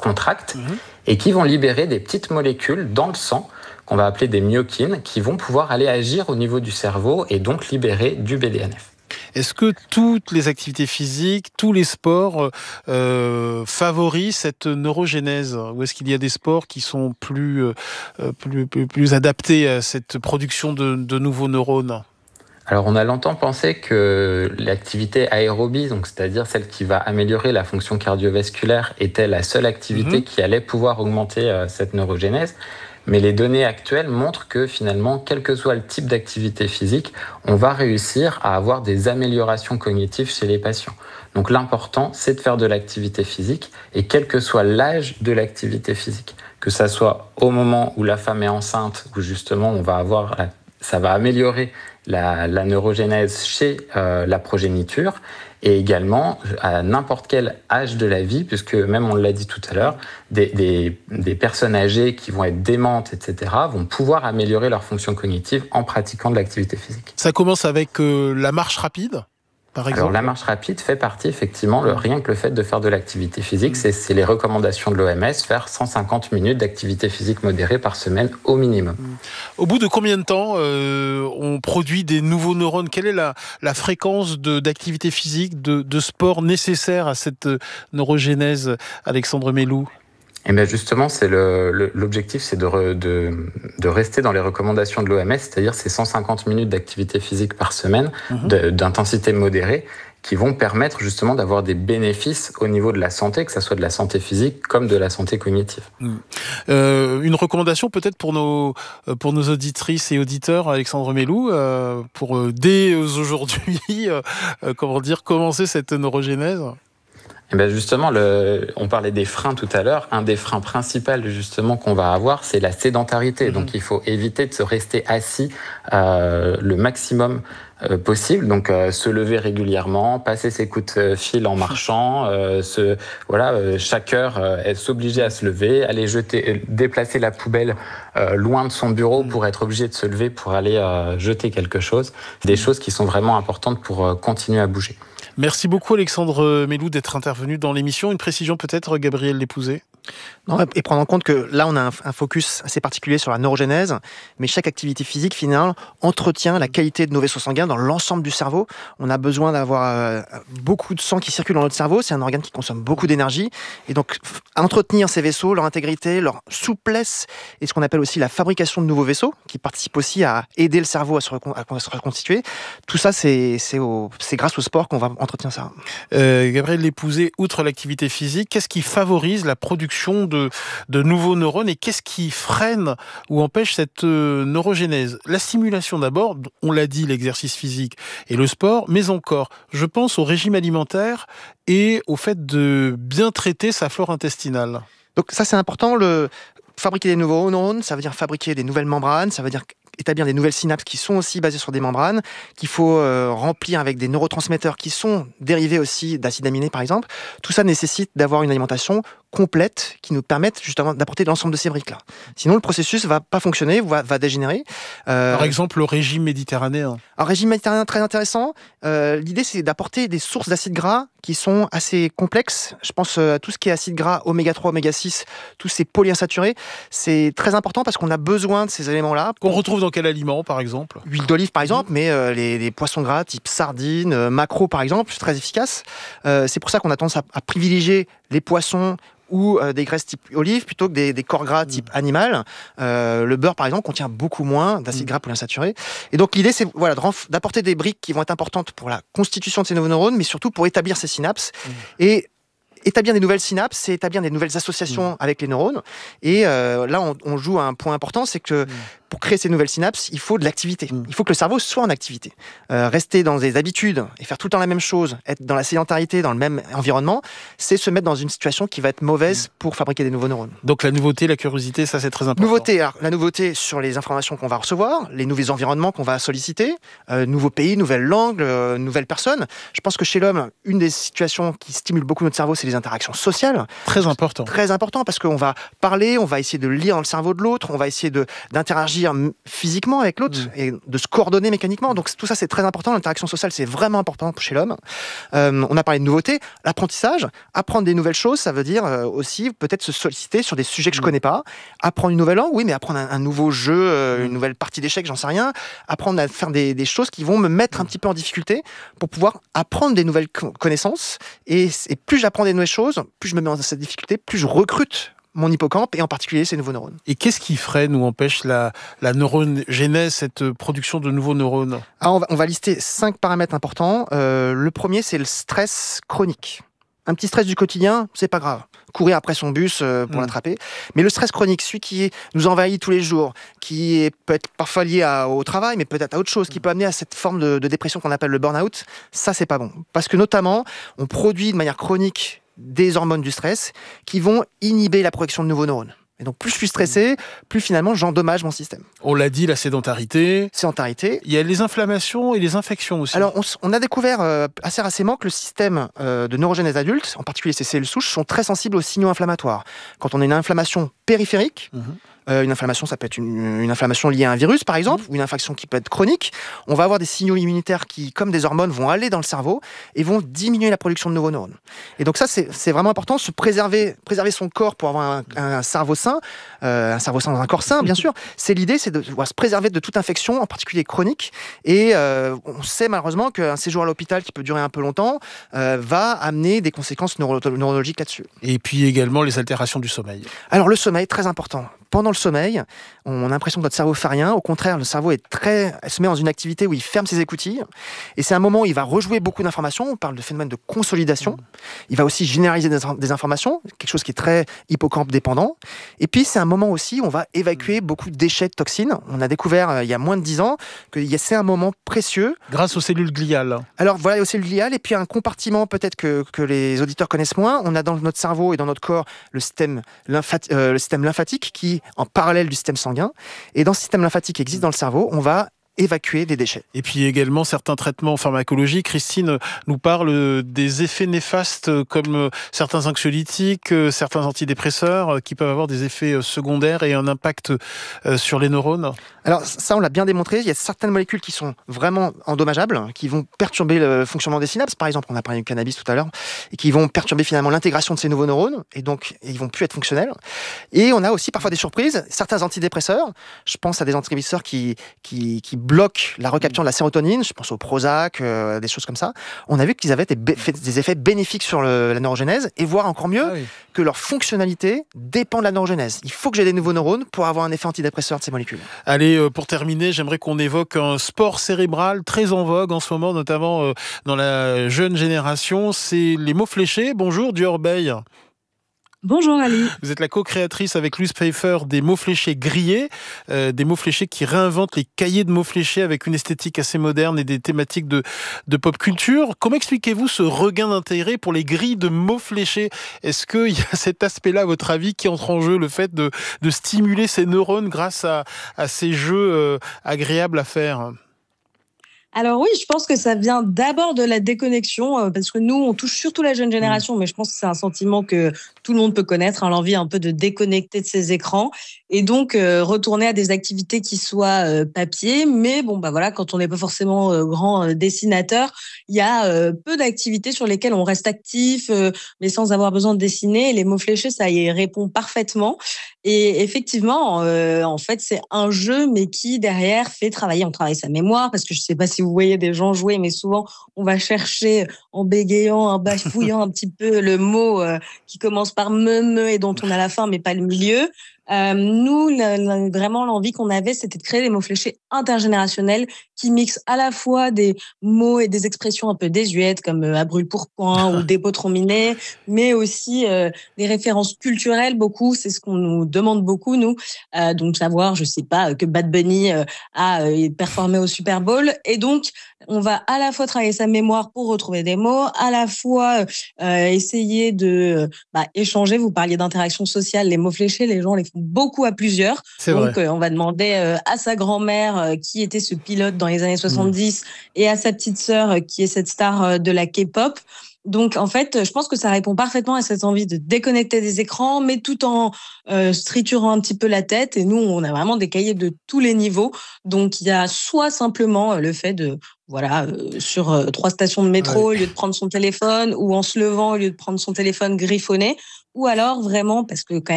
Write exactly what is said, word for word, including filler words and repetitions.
contractent Mmh. et qui vont libérer des petites molécules dans le sang qu'on va appeler des myokines, qui vont pouvoir aller agir au niveau du cerveau et donc libérer du B D N F. Est-ce que toutes les activités physiques, tous les sports euh, favorisent cette neurogénèse ? Ou est-ce qu'il y a des sports qui sont plus, euh, plus, plus, plus adaptés à cette production de, de nouveaux neurones ? Alors, on a longtemps pensé que l'activité aérobie, donc c'est-à-dire celle qui va améliorer la fonction cardiovasculaire, était la seule activité mmh. qui allait pouvoir augmenter euh, cette neurogénèse. Mais les données actuelles montrent que finalement, quel que soit le type d'activité physique, on va réussir à avoir des améliorations cognitives chez les patients. Donc l'important, c'est de faire de l'activité physique, et quel que soit l'âge de l'activité physique, que ça soit au moment où la femme est enceinte, où justement on va avoir, ça va améliorer la, la neurogénèse chez euh, la progéniture, et également à n'importe quel âge de la vie, puisque même on l'a dit tout à l'heure, des, des, des personnes âgées qui vont être démentes, et cetera, vont pouvoir améliorer leur fonction cognitive en pratiquant de l'activité physique. Ça commence avec euh, la marche rapide, par exemple ? Alors la marche rapide fait partie, effectivement, le, rien que le fait de faire de l'activité physique, mmh. c'est, c'est les recommandations de l'O M S, faire cent cinquante minutes d'activité physique modérée par semaine au minimum. Mmh. Au bout de combien de temps euh, on produit des nouveaux neurones ? Quelle est la, la fréquence de, d'activité physique, de, de sport nécessaire à cette neurogénèse, Alexandre Melloult ? Et bien justement, c'est le, le, l'objectif, c'est de, re, de, de rester dans les recommandations de l'O M S, c'est-à-dire ces cent cinquante minutes d'activité physique par semaine, mmh. de, d'intensité modérée, qui vont permettre justement d'avoir des bénéfices au niveau de la santé, que ce soit de la santé physique comme de la santé cognitive. Mmh. Euh, une recommandation peut-être pour nos, pour nos auditrices et auditeurs, Alexandre Melloult, euh, pour euh, dès aujourd'hui, euh, comment dire, commencer cette neurogénèse ? Et bien justement, le, on parlait des freins tout à l'heure. Un des freins principaux justement qu'on va avoir, c'est la sédentarité. Mmh. Donc il faut éviter de se rester assis euh, le maximum euh, possible. Donc euh, se lever régulièrement, passer ses coups de fil en marchant, euh, se, voilà, euh, chaque heure euh, s'obliger à se lever, aller jeter, déplacer la poubelle euh, loin de son bureau pour être obligé de se lever pour aller euh, jeter quelque chose. Des choses qui sont vraiment importantes pour euh, continuer à bouger. Merci beaucoup Alexandre Melloult d'être intervenu dans l'émission. Une précision peut-être, Gabriel Lépousé ? Non, et prendre en compte que là, on a un, un focus assez particulier sur la neurogénèse, mais chaque activité physique, finalement, entretient la qualité de nos vaisseaux sanguins dans l'ensemble du cerveau. On a besoin d'avoir euh, beaucoup de sang qui circule dans notre cerveau. C'est un organe qui consomme beaucoup d'énergie. Et donc, f- entretenir ces vaisseaux, leur intégrité, leur souplesse, et ce qu'on appelle aussi la fabrication de nouveaux vaisseaux, qui participent aussi à aider le cerveau à se, recon- à se reconstituer. Tout ça, c'est, c'est, au, c'est grâce au sport qu'on va entretenir ça. Euh, Gabriel Lépousé, outre l'activité physique, qu'est-ce qui favorise la production de, de nouveaux neurones et qu'est-ce qui freine ou empêche cette euh, neurogénèse ? La stimulation d'abord, on l'a dit, l'exercice physique et le sport, mais encore, je pense au régime alimentaire et au fait de bien traiter sa flore intestinale. Donc ça, c'est important. Le... Fabriquer des nouveaux neurones, ça veut dire fabriquer des nouvelles membranes, ça veut dire établir des nouvelles synapses qui sont aussi basées sur des membranes, qu'il faut euh, remplir avec des neurotransmetteurs qui sont dérivés aussi d'acides aminés, par exemple. Tout ça nécessite d'avoir une alimentation complète qui nous permette justement d'apporter l'ensemble de ces briques-là. Sinon, le processus va pas fonctionner, va, va dégénérer. Euh... Par exemple, le régime méditerranéen. Un régime méditerranéen très intéressant. Euh, l'idée, c'est d'apporter des sources d'acides gras qui sont assez complexes. Je pense à tout ce qui est acides gras, oméga trois, oméga six, tous ces polyinsaturés. C'est très important parce qu'on a besoin de ces éléments-là. Qu'on retrouve dans quel aliment, par exemple ? L'huile d'olive, par exemple, mmh. mais euh, les, les poissons gras type sardines, euh, maquereaux, par exemple, c'est très efficace. Euh, c'est pour ça qu'on a tendance à, à privilégier les poissons ou euh, des graisses type olive plutôt que des, des corps gras type mmh. animal. Euh, le beurre, par exemple, contient beaucoup moins d'acides mmh. gras polyinsaturés. Et donc, l'idée, c'est voilà, de renf- d'apporter des briques qui vont être importantes pour la constitution de ces nouveaux neurones, mais surtout pour établir ces synapses. Mmh. Et établir des nouvelles synapses, c'est établir des nouvelles associations mmh. avec les neurones. Et euh, là, on, on joue à un point important, c'est que mmh. pour créer ces nouvelles synapses, il faut de l'activité. Mmh. Il faut que le cerveau soit en activité. Euh, rester dans des habitudes et faire tout le temps la même chose, être dans la sédentarité, dans le même environnement, c'est se mettre dans une situation qui va être mauvaise mmh. pour fabriquer des nouveaux neurones. Donc la nouveauté, la curiosité, ça c'est très important. Nouveauté, alors, la nouveauté sur les informations qu'on va recevoir, les nouveaux environnements qu'on va solliciter, euh, nouveaux pays, nouvelles langues, euh, nouvelles personnes. Je pense que chez l'homme, une des situations qui stimule beaucoup notre cerveau, c'est les interactions sociales. Très important. Très important parce qu'on va parler, on va essayer de lire dans le cerveau de l'autre, on va essayer de, d'interagir d'interagir physiquement avec l'autre mmh. et de se coordonner mécaniquement. Donc tout ça, c'est très important. L'interaction sociale, c'est vraiment important chez l'homme. Euh, on a parlé de nouveautés. L'apprentissage, apprendre des nouvelles choses, ça veut dire euh, aussi peut-être se solliciter sur des sujets que je connais pas. Apprendre une nouvelle langue, oui, mais apprendre un, un nouveau jeu, euh, une nouvelle partie d'échecs, j'en sais rien. Apprendre à faire des, des choses qui vont me mettre un petit peu en difficulté pour pouvoir apprendre des nouvelles connaissances. Et, et plus j'apprends des nouvelles choses, plus je me mets dans cette difficulté, plus je recrute mon hippocampe et en particulier ces nouveaux neurones. Et qu'est-ce qui freine ou empêche la, la neurogénèse, cette production de nouveaux neurones ? Alors on, va, on va lister cinq paramètres importants. Euh, le premier, c'est le stress chronique. Un petit stress du quotidien, c'est pas grave. Courir après son bus euh, pour mmh. l'attraper. Mais le stress chronique, celui qui est, nous envahit tous les jours, qui est, peut être parfois lié à, au travail, mais peut-être à autre chose, qui peut amener à cette forme de, de dépression qu'on appelle le burn-out, ça, c'est pas bon. Parce que notamment, on produit de manière chronique des hormones du stress qui vont inhiber la production de nouveaux neurones. Et donc, plus je suis stressé, plus finalement j'endommage mon système. On l'a dit, la sédentarité. Sédentarité. Il y a les inflammations et les infections aussi. Alors, on, on a découvert euh, assez récemment que le système euh, de neurogénèse adulte, en particulier ces cellules souches, sont très sensibles aux signaux inflammatoires. Quand on a une inflammation périphérique, mmh. Euh, une inflammation, ça peut être une, une inflammation liée à un virus, par exemple, mmh. ou une infection qui peut être chronique. On va avoir des signaux immunitaires qui, comme des hormones, vont aller dans le cerveau et vont diminuer la production de nouveaux neurones. Et donc ça, c'est, c'est vraiment important, se préserver, préserver son corps pour avoir un, un cerveau sain, euh, un cerveau sain dans un corps sain, bien sûr. C'est l'idée, c'est de voilà, se préserver de toute infection, en particulier chronique. Et euh, on sait malheureusement qu'un séjour à l'hôpital qui peut durer un peu longtemps euh, va amener des conséquences neuro- neurologiques là-dessus. Et puis également les altérations du sommeil. Alors le sommeil, très important. Pendant le sommeil, on a l'impression que notre cerveau fait rien. Au contraire, le cerveau est très, se met dans une activité où il ferme ses écoutilles. Et c'est un moment où il va rejouer beaucoup d'informations. On parle de phénomène de consolidation. Il va aussi généraliser des, des informations, quelque chose qui est très hippocampe dépendant. Et puis, c'est un moment aussi où on va évacuer beaucoup de déchets de toxines. On a découvert, euh, il y a moins de dix ans, que c'est un moment précieux. Grâce aux cellules gliales. Alors, voilà, aux cellules gliales. Et puis, un compartiment peut-être que, que les auditeurs connaissent moins. On a dans notre cerveau et dans notre corps le système, lymphati- euh, le système lymphatique qui en parallèle du système sanguin. Et dans ce système lymphatique qui existe dans le cerveau, on va évacuer des déchets. Et puis également certains traitements pharmacologiques. Christine nous parle des effets néfastes comme certains anxiolytiques, certains antidépresseurs qui peuvent avoir des effets secondaires et un impact sur les neurones. Alors ça, on l'a bien démontré. Il y a certaines molécules qui sont vraiment endommageables, qui vont perturber le fonctionnement des synapses. Par exemple, on a parlé du cannabis tout à l'heure, et qui vont perturber finalement l'intégration de ces nouveaux neurones, et donc ils vont plus être fonctionnels. Et on a aussi parfois des surprises. Certains antidépresseurs, je pense à des antidépresseurs qui, qui, qui bloquent la recapture de la sérotonine, je pense au Prozac, euh, des choses comme ça. On a vu qu'ils avaient des, bé- des effets bénéfiques sur le, la neurogénèse, et voire encore mieux, ah oui. que leur fonctionnalité dépend de la neurogénèse. Il faut que j'ai des nouveaux neurones pour avoir un effet antidépresseur de ces molécules. Allez, pour terminer, j'aimerais qu'on évoque un sport cérébral très en vogue en ce moment, notamment dans la jeune génération, c'est les mots fléchés. Bonjour, Dior Bey. Bonjour Ali. Vous êtes la co-créatrice avec Luce Pfeiffer des mots fléchés grillés, euh, des mots fléchés qui réinventent les cahiers de mots fléchés avec une esthétique assez moderne et des thématiques de, de pop culture. Comment expliquez-vous ce regain d'intérêt pour les grilles de mots fléchés ? Est-ce qu'il y a cet aspect-là, à votre avis, qui entre en jeu, le fait de, de stimuler ces neurones grâce à, à ces jeux euh, agréables à faire ? Alors oui, je pense que ça vient d'abord de la déconnexion, euh, parce que nous, on touche surtout la jeune génération, mais je pense que c'est un sentiment que tout le monde peut connaître, hein, l'envie un peu de déconnecter de ses écrans, et donc euh, retourner à des activités qui soient euh, papier. Mais bon, bah voilà, quand on n'est pas forcément euh, grand euh, dessinateur, il y a euh, peu d'activités sur lesquelles on reste actif, euh, mais sans avoir besoin de dessiner. Et les mots fléchés, ça y répond parfaitement. Et effectivement, euh, en fait, c'est un jeu, mais qui derrière fait travailler, on travaille sa mémoire, parce que je sais pas si vous voyez des gens jouer, mais souvent on va chercher en bégayant, en bafouillant un petit peu le mot euh, qui commence par me, me et dont on a la fin, mais pas le milieu. Euh, nous, la, la, vraiment, l'envie qu'on avait, c'était de créer des mots fléchés intergénérationnels qui mixent à la fois des mots et des expressions un peu désuètes, comme euh, à brûle-pourpoint ou dépôt trop miné, mais aussi euh, des références culturelles, beaucoup. C'est ce qu'on nous demande beaucoup, nous. Euh, donc, savoir, je sais pas, que Bad Bunny euh, a euh, performé au Super Bowl. Et donc, on va à la fois travailler sa mémoire pour retrouver des mots, à la fois euh, essayer de bah, échanger. Vous parliez d'interaction sociale. Les mots fléchés, les gens les font beaucoup à plusieurs. C'est donc, vrai. Euh, on va demander euh, à sa grand-mère euh, qui était ce pilote dans les années soixante-dix mmh. et à sa petite sœur euh, qui est cette star euh, de la K-pop. Donc, en fait, je pense que ça répond parfaitement à cette envie de déconnecter des écrans, mais tout en euh, se triturant un petit peu la tête. Et nous, on a vraiment des cahiers de tous les niveaux. Donc, il y a soit simplement le fait de, voilà, euh, sur euh, trois stations de métro, Ouais. au lieu de prendre son téléphone, ou en se levant, au lieu de prendre son téléphone griffonné, ou alors vraiment, parce que quand